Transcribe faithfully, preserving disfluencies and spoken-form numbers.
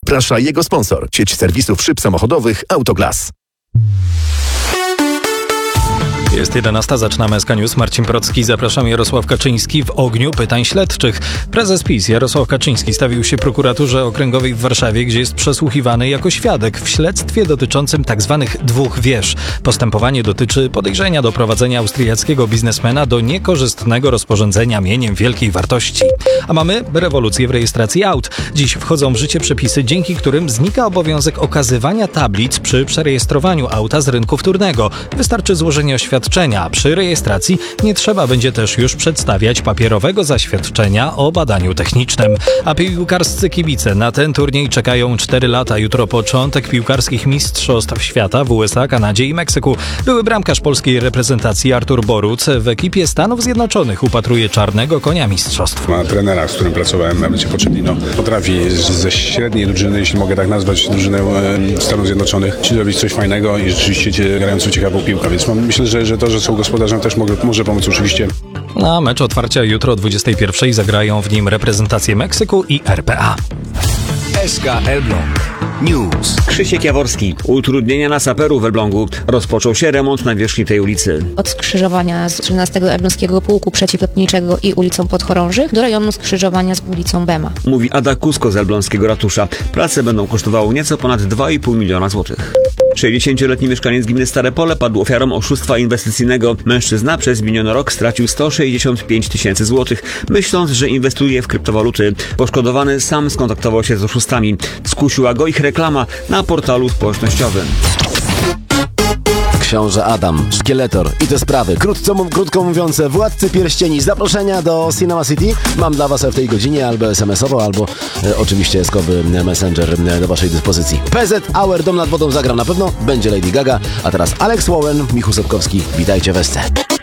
Zaprasza jego sponsor, sieć serwisów szyb samochodowych Autoglas. Jest jedenasta, zaczynamy S K News. Marcin Procki, zapraszam. Jarosław Kaczyński w ogniu pytań śledczych. Prezes PiS Jarosław Kaczyński stawił się prokuraturze okręgowej w Warszawie, gdzie jest przesłuchiwany jako świadek w śledztwie dotyczącym tzw. dwóch wież. Postępowanie dotyczy podejrzenia doprowadzenia austriackiego biznesmena do niekorzystnego rozporządzenia mieniem wielkiej wartości. A mamy rewolucję w rejestracji aut. Dziś wchodzą w życie przepisy, dzięki którym znika obowiązek okazywania tablic przy przerejestrowaniu auta z rynku wtórnego. Wystarczy złożenie oświadczenia. Przy rejestracji nie trzeba będzie też już przedstawiać papierowego zaświadczenia o badaniu technicznym. A piłkarscy kibice na ten turniej czekają cztery lata. Jutro początek piłkarskich mistrzostw świata w U S A, Kanadzie i Meksyku. Były bramkarz polskiej reprezentacji Artur Boruc w ekipie Stanów Zjednoczonych upatruje czarnego konia mistrzostw. Ma trenera, z którym pracowałem, nawet się Pochettino, potrafi ze średniej drużyny, jeśli mogę tak nazwać, drużynę Stanów Zjednoczonych, ci zrobić coś fajnego i rzeczywiście grającą ciekawą piłkę, więc mam, myślę, że, że to, że są gospodarzem, też może, może pomóc oczywiście. Na mecz otwarcia jutro o dwudziestej pierwszej zagrają w nim reprezentacje Meksyku i R P A. S K Elbląg News. Krzysiek Jaworski. Utrudnienia na Saperu w Elblągu. Rozpoczął się remont nawierzchni tej ulicy. Od skrzyżowania z trzynastego Elbląskiego Pułku Przeciwlotniczego i ulicą Podchorążych do rejonu skrzyżowania z ulicą Bema. Mówi Ada Kusko z elbląskiego ratusza. Prace będą kosztowały nieco ponad dwa i pół miliona złotych. sześćdziesięcioletni mieszkaniec gminy Stare Pole padł ofiarą oszustwa inwestycyjnego. Mężczyzna przez miniony rok stracił sto sześćdziesiąt pięć tysięcy złotych, myśląc, że inwestuje w kryptowaluty. Poszkodowany sam skontaktował się z oszustami. Skusiła go ich reklama na portalu społecznościowym. Książę Adam, Szkieletor i te sprawy. Krótko, krótko mówiąc, Władcy Pierścieni. Zaproszenia do Cinema City mam dla Was w tej godzinie albo es em esowo, albo e, oczywiście eskowy Messenger do Waszej dyspozycji. P Z Hour, Dom nad wodą zagram na pewno. Będzie Lady Gaga. A teraz Alex Warren, Michu Sobkowski. Witajcie w S C.